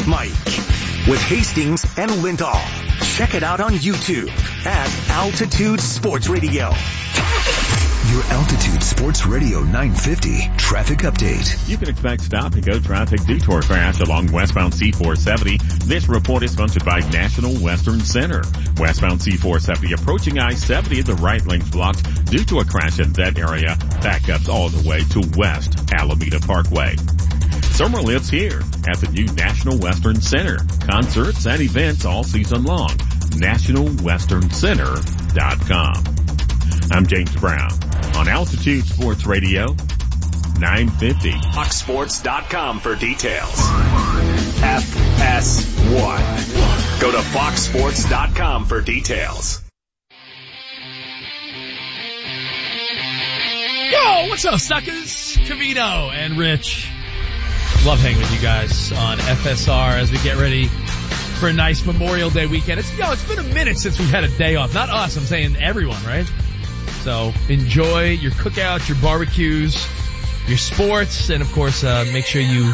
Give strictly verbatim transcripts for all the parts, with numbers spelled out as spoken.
Mike with Hastings and Lindahl. Check it out on YouTube at Altitude Sports Radio. Your Altitude Sports Radio nine fifty traffic update. You can expect stop-and-go traffic detour crash along westbound C four seventy. This report is sponsored by National Western Center. Westbound C four seventy approaching I seventy, the right lane's blocked due to a crash in that area. Backups all the way to West Alameda Parkway. Summer lives here at the new National Western Center. Concerts and events all season long. national western center dot com. I'm James Brown on Altitude Sports Radio nine fifty. Fox Sports dot com for details. F S one. Go to Fox Sports dot com for details. Yo, what's up, suckers? Covino and Rich. Love hanging with you guys on F S R as we get ready for a nice Memorial Day weekend. It's, yo, it's been a minute since we've had a day off. Not us, I'm saying everyone, right? So enjoy your cookouts, your barbecues, your sports, and of course, uh, make sure you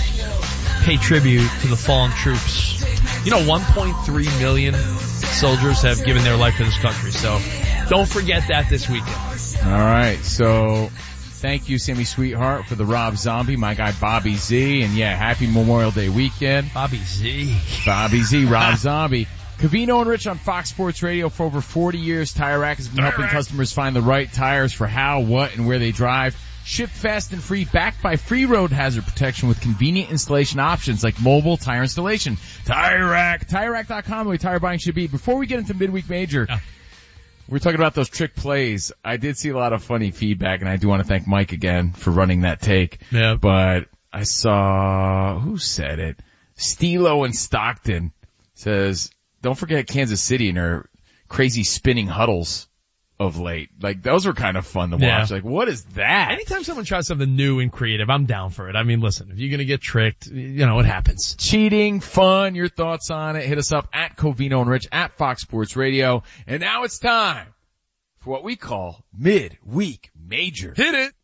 pay tribute to the fallen troops. You know, one point three million soldiers have given their life to this country, so don't forget that this weekend. All right, so thank you, Sammy Sweetheart, for the Rob Zombie, my guy Bobby Z, and yeah, happy Memorial Day weekend. Bobby Z. Bobby Z, Rob Zombie. Covino and Rich on Fox Sports Radio for over forty years. Tire Rack has been Tire helping Rack. customers find the right tires for how, what, and where they drive. Shipped fast and free, backed by free road hazard protection with convenient installation options like mobile tire installation. Tire Rack, Tire Rack dot com, the way tire buying should be. Before we get into midweek major, Oh. we're talking about those trick plays. I did see a lot of funny feedback, and I do want to thank Mike again for running that take. Yeah. But I saw, who said it? Stilo in Stockton says, don't forget Kansas City and their crazy spinning huddles of late. Like, those were kind of fun to watch. Yeah. Like, what is that? Anytime someone tries something new and creative, I'm down for it. I mean, listen, if you're going to get tricked, you know, it happens. Cheating, fun, your thoughts on it. Hit us up at Covino and Rich at Fox Sports Radio. And now it's time for what we call Midweek Major. Hit it.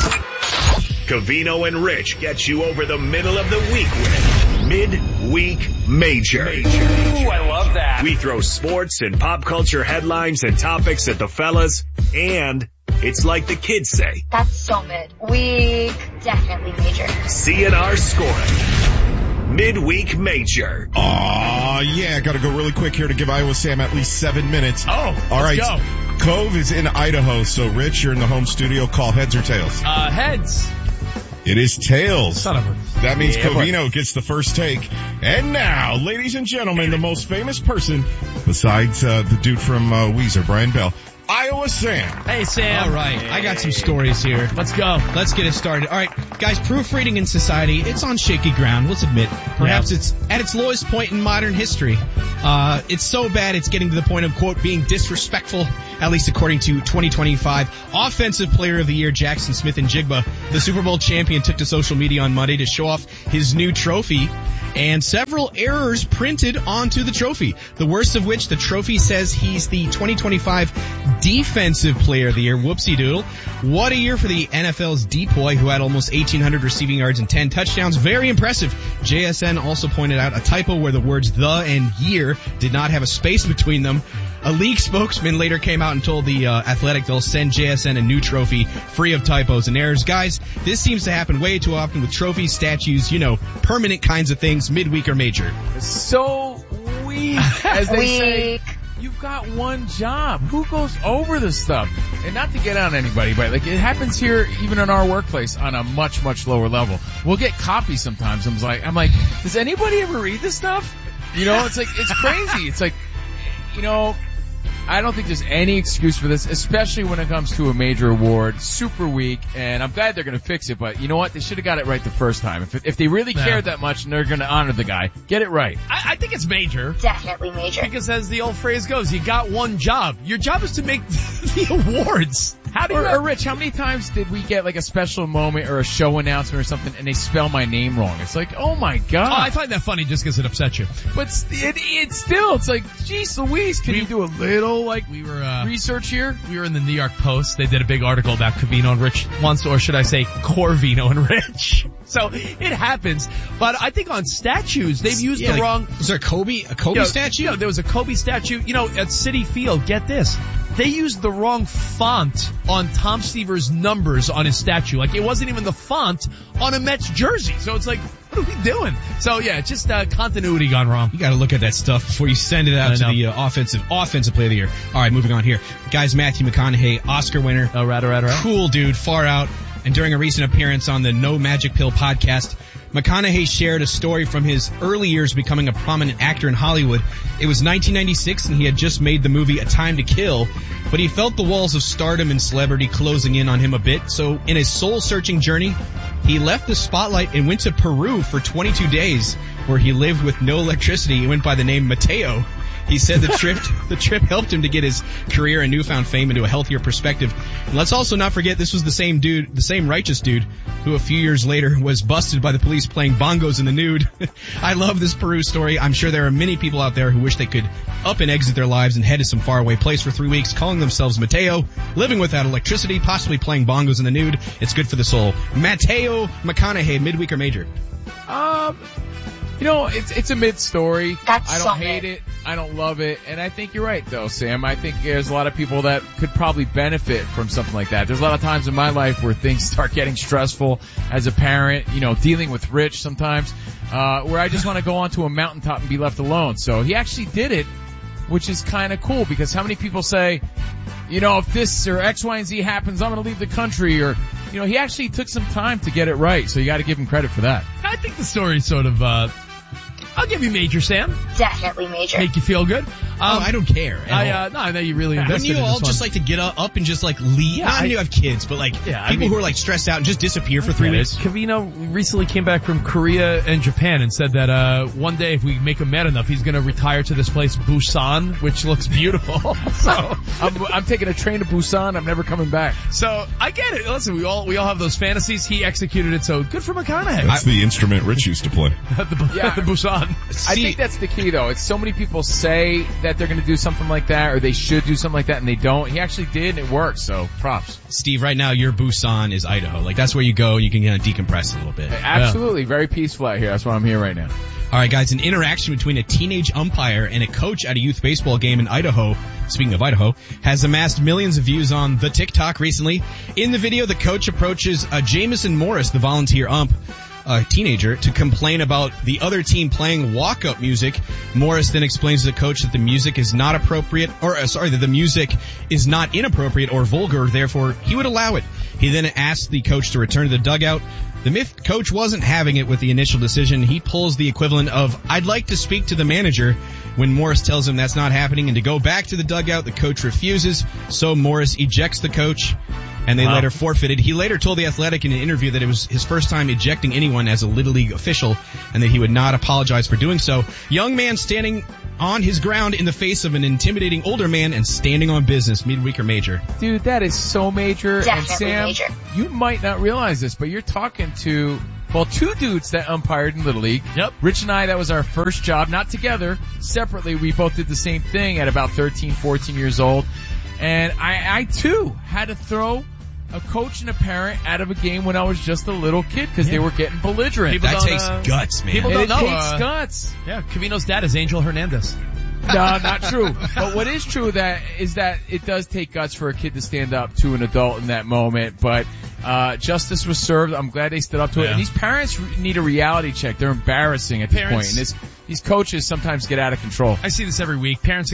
Covino and Rich get you over the middle of the week with Midweek Major. Major. Ooh, I love that. We throw sports and pop culture headlines and topics at the fellas, and it's like the kids say. That's so mid. Week, definitely major. C N R scoring. Midweek Major. Aw, yeah, gotta go really quick here to give Iowa Sam at least seven minutes. Oh, all right. let's go. Cove is in Idaho, so Rich, you're in the home studio. Call heads or tails. Uh, heads. It is tails. Son of a... That means Yeah, Covino gets the first take. And now, ladies and gentlemen, the most famous person besides uh, the dude from uh, Weezer, Brian Bell, Iowa Sam. Hey, Sam. All right, I got some stories here. Let's go. Let's get it started. All right, guys, proofreading in society, it's on shaky ground, let's admit. Perhaps Yeah. it's at its lowest point in modern history. Uh, it's so bad it's getting to the point of, quote, being disrespectful, at least according to twenty twenty-five Offensive Player of the Year Jackson Smith-Njigba. The Super Bowl champion took to social media on Monday to show off his new trophy, and several errors printed onto the trophy. The worst of which, the trophy says he's the twenty twenty-five Defensive Player of the Year. Whoopsie doodle. What a year for the N F L's Depoy, who had almost eighteen hundred receiving yards and ten touchdowns. Very impressive. J S N also pointed out a typo where the words the and year did not have a space between them. A league spokesman later came out and told the uh, Athletic they'll send J S N a new trophy free of typos and errors. Guys, this seems to happen way too often with trophies, statues, you know, permanent kinds of things, midweek or major. So weak, as they say. Week. You've got one job. Who goes over this stuff? And not to get on anybody, but like it happens here even in our workplace on a much, much lower level. We'll get copies sometimes. I'm like, I'm like, does anybody ever read this stuff? You know, it's like, it's crazy. It's like, you know, I don't think there's any excuse for this, especially when it comes to a major award. Super weak, and I'm glad they're going to fix it, but you know what? They should have got it right the first time. If if they really Yeah. cared that much and they're going to honor the guy, get it right. I, I think it's major. Definitely major. Because as the old phrase goes, you got one job. Your job is to make the awards. How do you? Or, or Rich, how many times did we get like a special moment or a show announcement or something and they spell my name wrong? It's like, oh my god. Oh, I find that funny just because it upsets you. But it, it's still, it's like, geez Louise, can We- you do a little like We were uh, research here? we were in the New York Post. They did a big article about Covino and Rich once, or should I say Corvino and Rich. So it happens. But I think on statues, they've used Yeah, the like, wrong... Was there a Kobe, a Kobe You know, statue? you know, there was a Kobe statue, you know, at Citi Field. Get this. They used the wrong font on Tom Seaver's numbers on his statue. Like, it wasn't even the font on a Mets jersey. So it's like, what are we doing? So yeah, just uh, continuity gone wrong. You got to look at that stuff before you send it out I to know. the uh, offensive offensive player of the year. All right, moving on here. Guys, Matthew McConaughey, Oscar winner. Oh, right, right, right. Cool dude, far out. And during a recent appearance on the No Magic Pill podcast, McConaughey shared a story from his early years becoming a prominent actor in Hollywood. It was nineteen ninety-six and he had just made the movie A Time to Kill, but he felt the walls of stardom and celebrity closing in on him a bit. So in his soul-searching journey, he left the spotlight and went to Peru for twenty-two days, where he lived with no electricity. He went by the name Mateo. He said the trip the trip helped him to get his career and newfound fame into a healthier perspective. And let's also not forget this was the same dude, the same righteous dude, who a few years later was busted by the police playing bongos in the nude. I love this Peru story. I'm sure there are many people out there who wish they could up and exit their lives and head to some faraway place for three weeks, calling themselves Mateo, living without electricity, possibly playing bongos in the nude. It's good for the soul. Mateo McConaughey, midweek or major? Um, you know, it's it's a mid story. That's I don't so hate mid. it. I don't love it. And I think you're right though, Sam. I think there's a lot of people that could probably benefit from something like that. There's a lot of times in my life where things start getting stressful as a parent, you know, dealing with Rich sometimes, uh, where I just want to go onto a mountaintop and be left alone. So he actually did it, which is kind of cool because how many people say, you know, if this or X, Y, and Z happens, I'm going to leave the country, or, you know, he actually took some time to get it right. So you got to give him credit for that. I think the story's sort of, uh, I'll give you major, Sam. Definitely major. Make you feel good. Um, oh, I don't care. at I, all. uh, no, I know you really Wouldn't invested you in all this one. just like to get up and just like leave? Yeah, Not I- when you have kids, but like Yeah, I people mean- who are like stressed out and just disappear for three Get it. weeks. Covino recently came back from Korea and Japan and said that uh one day if we make him mad enough, he's going to retire to this place Busan, which looks beautiful. so, I'm, I'm taking a train to Busan. I'm never coming back. so I get it. Listen, we all we all have those fantasies. He executed it, so good for McConaughey. That's the instrument Rich used to play. the, Yeah. the Busan. I think that's the key though. It's so many people say that they're going to do something like that or they should do something like that and they don't. He actually did and it worked. So props. Steve, right now your Busan is Idaho. Like that's where you go and you can kind of decompress a little bit. Absolutely. Very peaceful out here. That's why I'm here right now. All right, guys, an interaction between a teenage umpire and a coach at a youth baseball game in Idaho, speaking of Idaho, has amassed millions of views on the TikTok recently. In the video, the coach approaches uh, Jameson Morris, the volunteer ump, a teenager, to complain about the other team playing walk-up music. Morris then explains to the coach that the music is not appropriate, or uh, sorry, that the music is not inappropriate or vulgar, therefore he would allow it. He then asks the coach to return to the dugout. The myth coach wasn't having it with the initial decision. He pulls the equivalent of, "I'd like to speak to the manager," when Morris tells him that's not happening and to go back to the dugout. The coach refuses, so Morris ejects the coach, and they Wow. later forfeited. He later told The Athletic in an interview that it was his first time ejecting anyone as a Little League official and that he would not apologize for doing so. Young man standing on his ground in the face of an intimidating older man and standing on business, midweek or major. Dude, that is so major. And Definitely Sam, major. you might not realize this, but you're talking to, well, two dudes that umpired in Little League. Yep. Rich and I, that was our first job, not together, separately. We both did the same thing at about thirteen, fourteen years old. And I, I too had to throw a coach and a parent out of a game when I was just a little kid because they were getting belligerent. People That don't, takes uh, guts, man. people And don't it know, takes uh, guts. Yeah, Covino's dad is Angel Hernandez. No, not true. But what is true that is that it does take guts for a kid to stand up to an adult in that moment. But uh justice was served. I'm glad they stood up to it. Yeah. And these parents re- need a reality check. They're embarrassing at this Parents- point. And this, these coaches sometimes get out of control. I see this every week. Parents